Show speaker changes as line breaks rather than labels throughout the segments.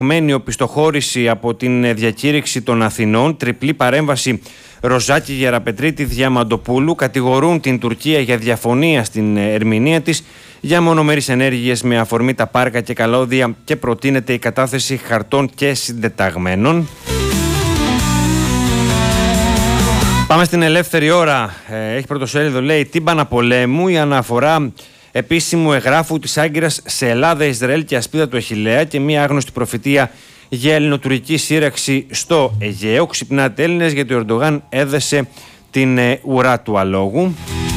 Μένη οπισθοχώρηση από την διακήρυξη των Αθηνών, τριπλή παρέμβαση Ροζάκη, Γεραπετρίτη, Διαμαντοπούλου κατηγορούν την Τουρκία για διαφωνία στην ερμηνεία της για μονομερείς ενέργειες με αφορμή τα πάρκα και καλώδια και προτείνεται η κατάθεση χαρτών και συντεταγμένων. Πάμε στην ελεύθερη ώρα. Έχει πρωτοσέλιδο, λέει, τύμπανα πολέμου, η αναφορά επίσημου εγγράφου της Άγκυρας σε Ελλάδα, Ισραήλ και ασπίδα του Αχιλλέα και μία άγνωστη προφητεία για ελληνοτουρκική σύραξη στο Αιγαίο. Ξυπνάτε Έλληνες, γιατί ο Ερντογάν έδεσε την ουρά του αλόγου.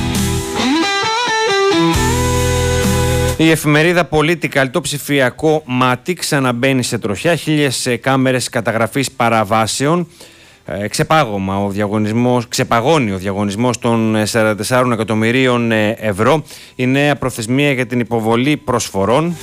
Η εφημερίδα Political, το ψηφιακό μάτι, ξαναμπαίνει σε τροχιά. 1000 κάμερες καταγραφής παραβάσεων. Ξεπαγώνει ο διαγωνισμός των 44 εκατομμυρίων ευρώ. Η νέα προθεσμία για την υποβολή προσφορών.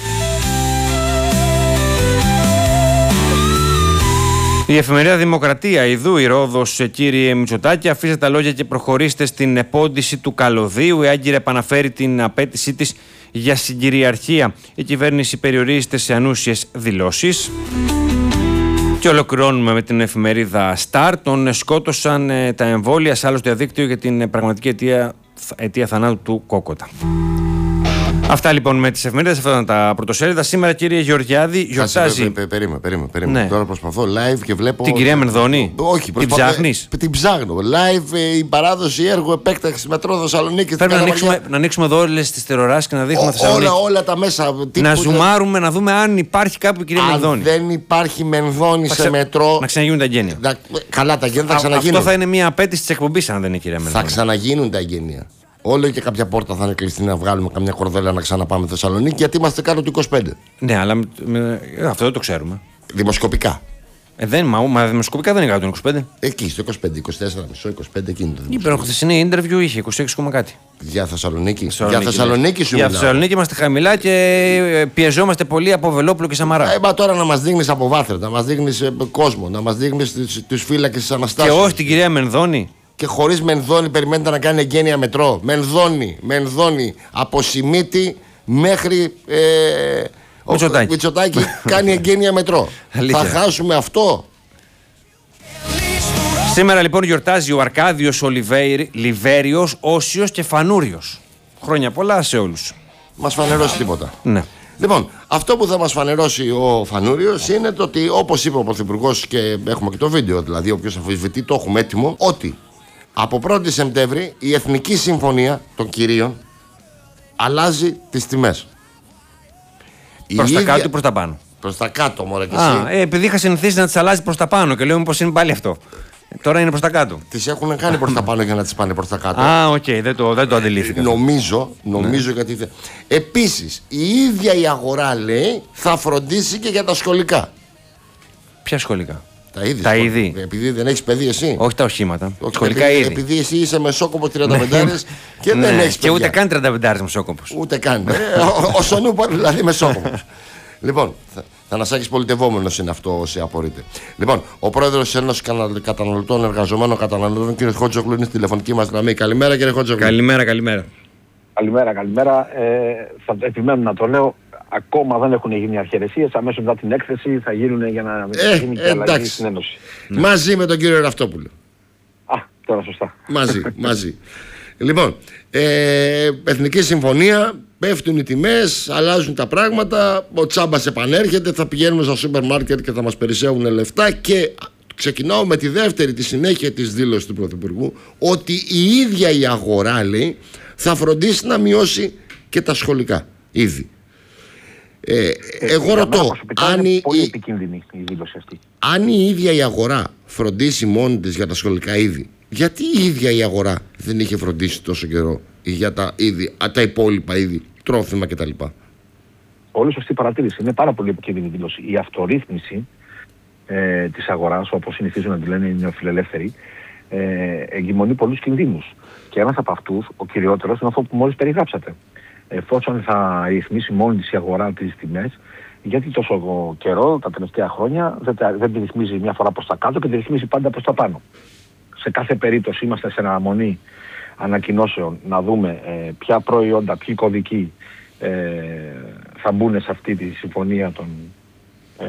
Η εφημερίδα Δημοκρατία, ιδού η Ρόδος, κύριε Μητσοτάκη, αφήστε τα λόγια και προχωρήστε στην επόντιση του καλωδίου. Η Άγκυρα επαναφέρει την απέτησή της για συγκυριαρχία. Η κυβέρνηση περιορίζεται σε ανούσιες δηλώσεις. Και ολοκληρώνουμε με την εφημερίδα Star. Τον σκότωσαν τα εμβόλια σε άλλο διαδίκτυο για την πραγματική αιτία θανάτου του Κόκοτα. Αυτά λοιπόν με τις εφημερίδες, αυτά ήταν τα πρωτοσέλιδα. Σήμερα, κύριε Γεωργιάδη, γιορτάζει.
Περίμενε.
Ναι.
Τώρα προσπαθώ live και βλέπω.
Την κυρία Μενδώνη.
Όχι,
την ψάχνεις.
Την ψάχνω. Live η παράδοση έργου επέκταση μετρό Θεσσαλονίκη.
Πρέπει να ανοίξουμε εδώ όλες τις τηλεοράσεις και να δείχνουμε Θεσσαλονίκη.
Όλα τα μέσα.
Να ζουμάρουμε, να δούμε αν υπάρχει κάπου η κυρία Μενδώνη.
Αν δεν υπάρχει Μενδώνη σε μετρό.
Να ξαναγίνουν τα εγγένεια.
Καλά, τα εγγένεια θα ξαναγίνουν.
Αυτό θα είναι μια απέτηση της εκπομπής, αν δεν είναι η κυρία Μενδώνη.
Θα ξαναγίνουν τα εγγένεια. Όλο και κάποια πόρτα θα είναι κλειστή να βγάλουμε καμιά κορδέλα να ξαναπάμε Θεσσαλονίκη, γιατί είμαστε κάτω του 25.
Ναι, αλλά αυτό δεν το ξέρουμε.
Δημοσκοπικά.
Μα δημοσκοπικά δεν είναι κάτω του 25.
Εκεί στο 25, 24,5, 25 εκείνο το
Η χθεσινή interview είχε 26, κάτι.
Για Θεσσαλονίκη. Για Θεσσαλονίκη σου
Για
μιλάω.
Θεσσαλονίκη είμαστε χαμηλά και πιεζόμαστε πολύ από Βελόπουλο και Σαμαρά.
Μα τώρα να μας δείχνεις από Βάθρε, να μας δείχνεις κόσμο, να μας δείχνεις τους φύλακες της Αναστάσεως.
Και όχι την κυρία Μενδώνη.
Και χωρίς Μενδώνη περιμένετε να κάνει εγγένεια μετρό. Μενδώνη από Σιμίτη μέχρι Μητσοτάκη κάνει εγγένεια μετρό. Θα χάσουμε αυτό.
Σήμερα λοιπόν γιορτάζει ο Αρκάδιος, ο Λιβέριος, Όσιος και Φανούριος. Χρόνια πολλά σε όλους.
Μας φανερώσει τίποτα.
Ναι.
Λοιπόν, αυτό που θα μας φανερώσει ο Φανούριος είναι το ότι, όπως είπε ο Πρωθυπουργός, και έχουμε και το βίντεο, δηλαδή όποιος αμφισβητεί το έχουμε έτοιμο, ότι από 1η Σεπτέμβρη η Εθνική Συμφωνία των Κυρίων αλλάζει τις τιμές.
Προς τα κάτω ή προς τα πάνω?
Προς τα κάτω, μωρέ και εσύ.
Επειδή είχα συνηθίσει να τις αλλάζει προς τα πάνω και λέω μήπως είναι πάλι αυτό. Τώρα είναι προς τα κάτω.
Τις έχουν κάνει προς τα πάνω για να τις πάνε προς τα κάτω.
Οκ, δεν το αντιλήφθηκα.
Νομίζω γιατί. Επίσης, η ίδια η αγορά, λέει, θα φροντίσει και για τα σχολικά.
Ποια σχολικά?
Τα είδη. Επειδή δεν έχεις παιδί εσύ.
Όχι τα οχήματα. Σχολικά είδη.
Επειδή εσύ είσαι μεσόκοπος 35 και δεν έχεις
και ούτε καν 35 μεσόκοπος.
Ούτε καν. Ο Σονούπο δηλαδή μεσόκοπος. Λοιπόν, Θανασάκης πολιτευόμενος είναι αυτό, όσοι απορείτε. Λοιπόν, ο πρόεδρος της Ένωσης Καταναλωτών, Εργαζομένων Καταναλωτών, κ. Χότζογλου, είναι στη τηλεφωνική μας γραμμή. Καλημέρα, κύριε Χότζογλου.
Καλημέρα.
Καλημέρα. Θα επιμένω να το λέω. Ακόμα δεν έχουν γίνει αρχαιρεσίες. Αμέσως μετά την έκθεση θα γίνουν για να γίνει και αλλαγή στην Ένωση.
Μαζί με τον κύριο Ραυτόπουλο.
Τώρα σωστά.
Μαζί. Λοιπόν, Εθνική Συμφωνία, πέφτουν οι τιμές, αλλάζουν τα πράγματα, ο Τσάμπας επανέρχεται, θα πηγαίνουμε στα σούπερ μάρκετ και θα μας περισσεύουν λεφτά. Και ξεκινάω με τη δεύτερη, τη συνέχεια της δήλωσης του Πρωθυπουργού, ότι η ίδια η αγορά, λέει, θα φροντίσει να μειώσει και τα σχολικά είδη. Εγώ ρωτώ,
πολύ επικίνδυνη η δήλωση αυτή.
Αν η ίδια η αγορά φροντίσει μόνη της για τα σχολικά είδη, γιατί η ίδια η αγορά δεν είχε φροντίσει τόσο καιρό για τα είδη, τα υπόλοιπα είδη, τρόφιμα κτλ?
Πολύ σωστή παρατήρηση. Είναι πάρα πολύ επικίνδυνη η δήλωση. Η αυτορύθμιση της αγοράς, όπως συνηθίζουν να τη λένε οι νεοφιλελεύθεροι, εγκυμονεί πολλούς κινδύνους. Και ένας από αυτούς, ο κυριότερος, είναι αυτό που μόλις περιγράψατε. Εφόσον θα ρυθμίσει μόνη της η αγορά τις τιμές, γιατί τόσο καιρό, τα τελευταία χρόνια, δεν τη ρυθμίζει μια φορά προς τα κάτω και τη ρυθμίζει πάντα προς τα πάνω. Σε κάθε περίπτωση είμαστε σε αναμονή ανακοινώσεων να δούμε ποια προϊόντα, ποιοι κωδικοί θα μπουν σε αυτή τη συμφωνία των